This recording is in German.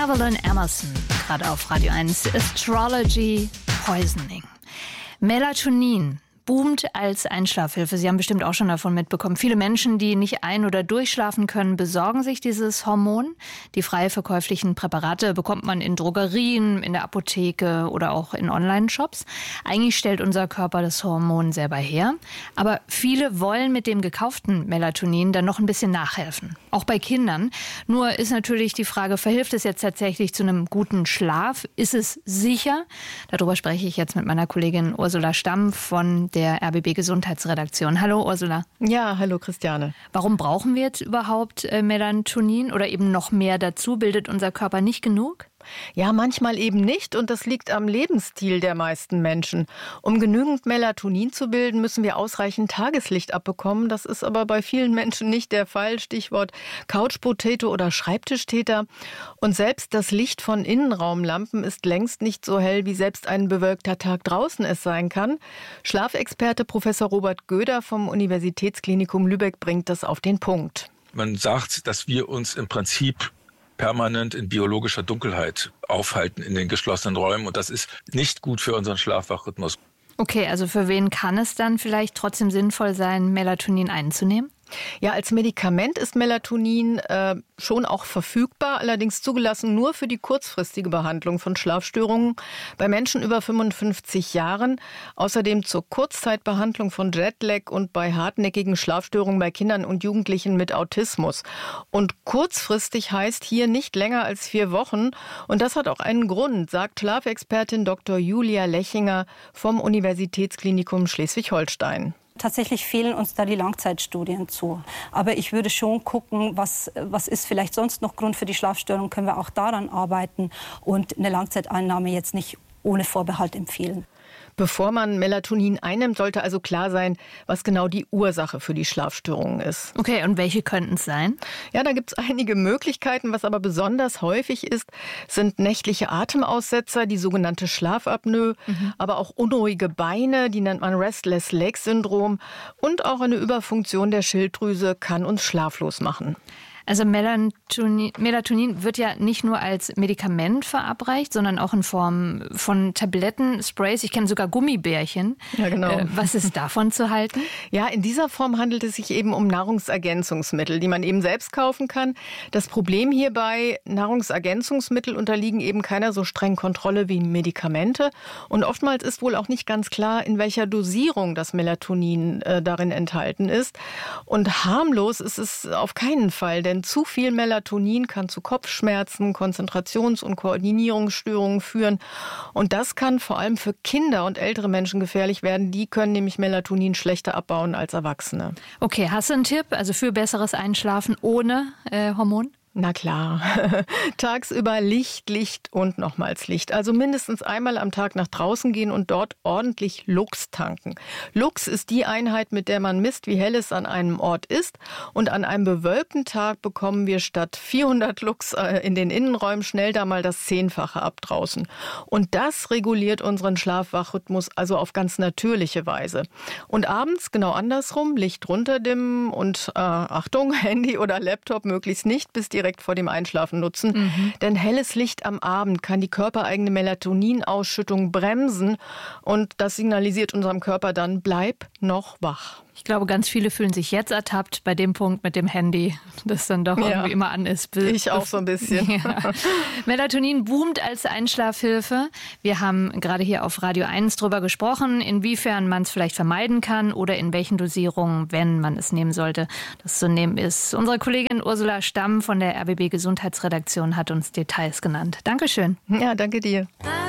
Evelyn Emerson, gerade auf Radio 1, Astrology Poisoning. Melatonin boomt als Einschlafhilfe. Sie haben bestimmt auch schon davon mitbekommen. Viele Menschen, die nicht ein- oder durchschlafen können, besorgen sich dieses Hormon. Die frei verkäuflichen Präparate bekommt man in Drogerien, in der Apotheke oder auch in Online-Shops. Eigentlich stellt unser Körper das Hormon selber her. Aber viele wollen mit dem gekauften Melatonin dann noch ein bisschen nachhelfen. Auch bei Kindern. Nur ist natürlich die Frage, verhilft es jetzt tatsächlich zu einem guten Schlaf? Ist es sicher? Darüber spreche ich jetzt mit meiner Kollegin Ursula Stamm von der RBB Gesundheitsredaktion. Hallo Ursula. Ja, hallo Christiane. Warum brauchen wir jetzt überhaupt Melatonin oder eben noch mehr dazu? Bildet unser Körper nicht genug? Ja, manchmal eben nicht und das liegt am Lebensstil der meisten Menschen. Um genügend Melatonin zu bilden, müssen wir ausreichend Tageslicht abbekommen. Das ist aber bei vielen Menschen nicht der Fall. Stichwort Couch Potato oder Schreibtischtäter. Und selbst das Licht von Innenraumlampen ist längst nicht so hell, wie selbst ein bewölkter Tag draußen es sein kann. Schlafexperte Professor Robert Göder vom Universitätsklinikum Lübeck bringt das auf den Punkt. Man sagt, dass wir uns im Prinzip permanent in biologischer Dunkelheit aufhalten in den geschlossenen Räumen. Und das ist nicht gut für unseren Schlaf-Wach-Rhythmus. Okay, also für wen kann es dann vielleicht trotzdem sinnvoll sein, Melatonin einzunehmen? Ja, als Medikament ist Melatonin schon auch verfügbar, allerdings zugelassen nur für die kurzfristige Behandlung von Schlafstörungen bei Menschen über 55 Jahren. Außerdem zur Kurzzeitbehandlung von Jetlag und bei hartnäckigen Schlafstörungen bei Kindern und Jugendlichen mit Autismus. Und kurzfristig heißt hier nicht länger als 4 Wochen. Und das hat auch einen Grund, sagt Schlafexpertin Dr. Julia Lechinger vom Universitätsklinikum Schleswig-Holstein. Tatsächlich fehlen uns da die Langzeitstudien zu. Aber ich würde schon gucken, was ist vielleicht sonst noch Grund für die Schlafstörung, können wir auch daran arbeiten und eine Langzeiteinnahme jetzt nicht ohne Vorbehalt empfehlen. Bevor man Melatonin einnimmt, sollte also klar sein, was genau die Ursache für die Schlafstörungen ist. Okay, und welche könnten es sein? Ja, da gibt es einige Möglichkeiten. Was aber besonders häufig ist, sind nächtliche Atemaussetzer, die sogenannte Schlafapnoe, aber auch unruhige Beine, die nennt man Restless Leg Syndrom, und auch eine Überfunktion der Schilddrüse kann uns schlaflos machen. Also Melatonin wird ja nicht nur als Medikament verabreicht, sondern auch in Form von Tabletten, Sprays. Ich kenne sogar Gummibärchen. Ja, genau. Was ist davon zu halten? Ja, in dieser Form handelt es sich eben um Nahrungsergänzungsmittel, die man eben selbst kaufen kann. Das Problem hierbei, Nahrungsergänzungsmittel unterliegen eben keiner so strengen Kontrolle wie Medikamente. Und oftmals ist wohl auch nicht ganz klar, in welcher Dosierung das Melatonin darin enthalten ist. Und harmlos ist es auf keinen Fall, denn zu viel Melatonin kann zu Kopfschmerzen, Konzentrations- und Koordinierungsstörungen führen. Und das kann vor allem für Kinder und ältere Menschen gefährlich werden. Die können nämlich Melatonin schlechter abbauen als Erwachsene. Okay, hast du einen Tipp, also für besseres Einschlafen ohne Hormon? Na klar. Tagsüber Licht, Licht und nochmals Licht. Also mindestens einmal am Tag nach draußen gehen und dort ordentlich Lux tanken. Lux ist die Einheit, mit der man misst, wie hell es an einem Ort ist. Und an einem bewölkten Tag bekommen wir statt 400 Lux in den Innenräumen schnell da mal das 10-fache ab draußen. Und das reguliert unseren Schlaf-Wach-Rhythmus also auf ganz natürliche Weise. Und abends genau andersrum, Licht runterdimmen und Achtung, Handy oder Laptop möglichst nicht bis direkt vor dem Einschlafen nutzen. Denn helles Licht am Abend kann die körpereigene Melatoninausschüttung bremsen und das signalisiert unserem Körper dann, bleib noch wach. Ich glaube, ganz viele fühlen sich jetzt ertappt bei dem Punkt mit dem Handy, das dann doch irgendwie immer an ist. Ich auch so ein bisschen. Ja. Melatonin boomt als Einschlafhilfe. Wir haben gerade hier auf Radio 1 drüber gesprochen, inwiefern man es vielleicht vermeiden kann oder in welchen Dosierungen, wenn man es nehmen sollte, das zu nehmen ist. Unsere Kollegin Ursula Stamm von der RBB Gesundheitsredaktion hat uns Details genannt. Dankeschön. Ja, danke dir.